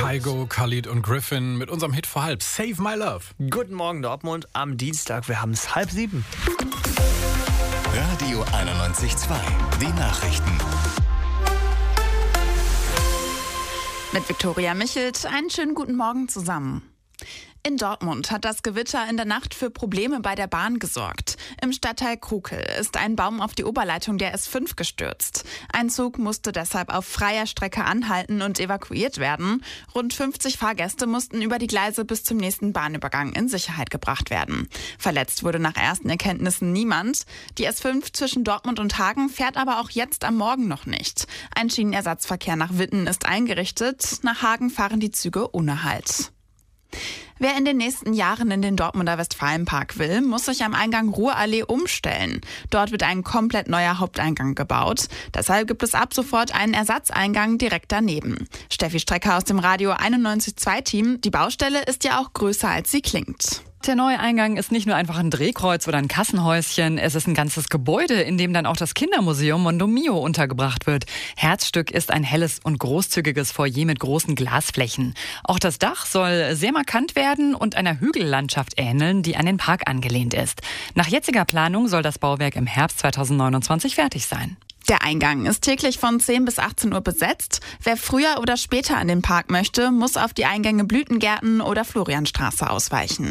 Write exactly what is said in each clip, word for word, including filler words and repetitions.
Kygo, Khalid und Griffin mit unserem Hit vor halb, Save My Love. Guten Morgen Dortmund am Dienstag, wir haben es halb sieben. Radio einundneunzig Komma zwei, die Nachrichten. Mit Viktoria Michelt, einen schönen guten Morgen zusammen. In Dortmund hat das Gewitter in der Nacht für Probleme bei der Bahn gesorgt. Im Stadtteil Krukel ist ein Baum auf die Oberleitung der S fünf gestürzt. Ein Zug musste deshalb auf freier Strecke anhalten und evakuiert werden. Rund fünfzig Fahrgäste mussten über die Gleise bis zum nächsten Bahnübergang in Sicherheit gebracht werden. Verletzt wurde nach ersten Erkenntnissen niemand. Die S fünf zwischen Dortmund und Hagen fährt aber auch jetzt am Morgen noch nicht. Ein Schienenersatzverkehr nach Witten ist eingerichtet. Nach Hagen fahren die Züge ohne Halt. Wer in den nächsten Jahren in den Dortmunder Westfalenpark will, muss sich am Eingang Ruhrallee umstellen. Dort wird ein komplett neuer Haupteingang gebaut. Deshalb gibt es ab sofort einen Ersatzeingang direkt daneben. Steffi Strecker aus dem Radio einundneunzig Komma zwei Team. Die Baustelle ist ja auch größer, als sie klingt. Der neue Eingang ist nicht nur einfach ein Drehkreuz oder ein Kassenhäuschen, es ist ein ganzes Gebäude, in dem dann auch das Kindermuseum Mondo Mio untergebracht wird. Herzstück ist ein helles und großzügiges Foyer mit großen Glasflächen. Auch das Dach soll sehr markant werden und einer Hügellandschaft ähneln, die an den Park angelehnt ist. Nach jetziger Planung soll das Bauwerk im Herbst zweitausendneunundzwanzig fertig sein. Der Eingang ist täglich von zehn bis achtzehn Uhr besetzt. Wer früher oder später an den Park möchte, muss auf die Eingänge Blütengärten oder Florianstraße ausweichen.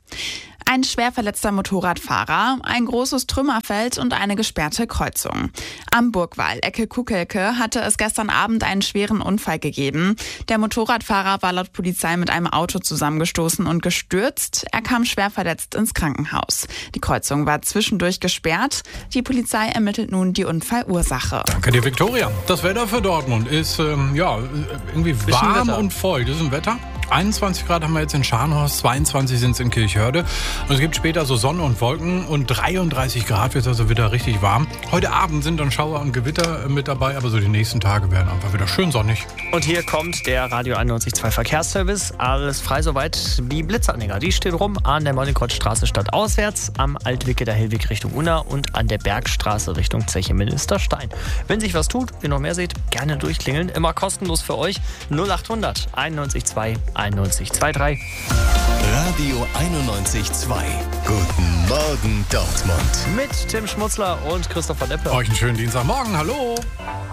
Ein schwer verletzter Motorradfahrer, ein großes Trümmerfeld und eine gesperrte Kreuzung. Am Burgwall, Ecke Kuckelke, hatte es gestern Abend einen schweren Unfall gegeben. Der Motorradfahrer war laut Polizei mit einem Auto zusammengestoßen und gestürzt. Er kam schwer verletzt ins Krankenhaus. Die Kreuzung war zwischendurch gesperrt. Die Polizei ermittelt nun die Unfallursache. Danke dir, Viktoria. Das Wetter für Dortmund ist ähm, ja irgendwie warm Wetter. und feucht. Das ist ein Wetter. einundzwanzig Grad haben wir jetzt in Scharnhorst, zweiundzwanzig sind es in Kirchhörde. Und es gibt später so Sonne und Wolken und dreiunddreißig Grad wird es also wieder richtig warm. Heute Abend sind dann Schauer und Gewitter mit dabei, aber so die nächsten Tage werden einfach wieder schön sonnig. Und hier kommt der Radio einundneunzig Komma zwei Verkehrsservice. Alles frei soweit. Die Blitzanhänger, die stehen rum an der Mollenkottstraße stadtauswärts, am Altwicke der Hellweg Richtung Unna und an der Bergstraße Richtung Zeche Ministerstein. Wenn sich was tut, ihr noch mehr seht, gerne durchklingeln. Immer kostenlos für euch. null achthundert einundneunzig Komma zwei einundneunzig Komma drei. Radio einundneunzig Komma zwei. Guten Morgen Dortmund. Mit Tim Schmutzler und Christopher Deppe. Euch einen schönen Dienstagmorgen, hallo!